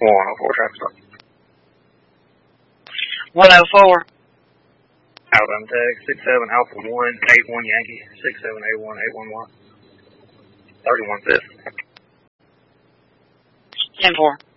104 traffic stop. 104. Alabama Tech, 67 Alpha 1, 81 Yankee, 67A1, 811, 31 5. 10-4.